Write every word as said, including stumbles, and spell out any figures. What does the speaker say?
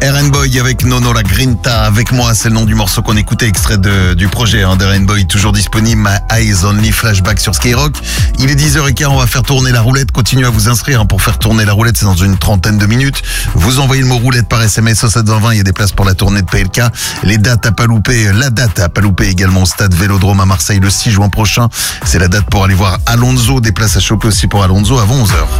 R N Boy avec Nono la Grinta avec moi, c'est le nom du morceau qu'on écoutait, extrait de, du projet hein, d'R N Boy, toujours disponible, My Eyes Only Flashback sur Skyrock. Il est dix heures quinze, on va faire tourner la roulette, continuez à vous inscrire hein, pour faire tourner la roulette, c'est dans une trentaine de minutes. Vous envoyez le mot roulette par S M S au sept vingt vingt, il y a des places pour la tournée de P L K. Les dates à pas louper, la date à pas louper également au stade Vélodrome à Marseille le six juin prochain. C'est la date pour aller voir Alonso, des places à choper aussi pour Alonso avant onze heures.